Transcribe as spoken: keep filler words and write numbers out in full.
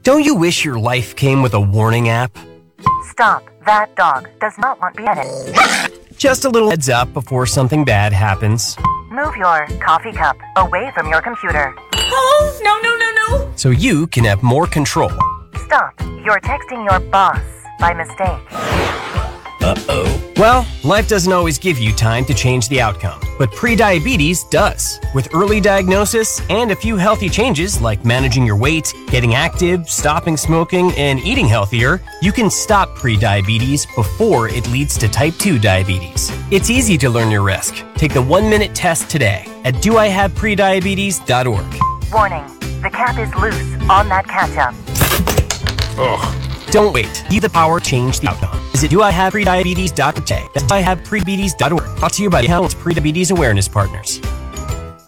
Don't you wish your life came with a warning app? Stop. That dog does not want Bennett. Just a little heads up before something bad happens. Move your coffee cup away from your computer. Oh, no, no, no, no. So you can have more control. Stop. You're texting your boss by mistake. Uh-oh. Well, life doesn't always give you time to change the outcome, but prediabetes does. With early diagnosis and a few healthy changes like managing your weight, getting active, stopping smoking, and eating healthier, you can stop prediabetes before it leads to type two diabetes. It's easy to learn your risk. Take the one-minute test today at do I have prediabetes dot org. Warning. The cap is loose on that ketchup. Ugh. Don't wait. Give the power to change the outcome. Visit do I have prediabetes dot org. That's do I have prediabetes dot org. Brought to you by the Health Prediabetes Awareness Partners.